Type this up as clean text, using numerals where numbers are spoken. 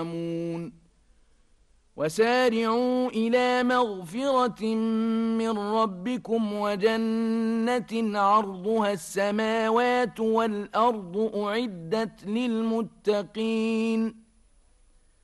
وسارعوا إلى مغفرة من ربكم وجنة عرضها السماوات والأرض أعدت للمتقين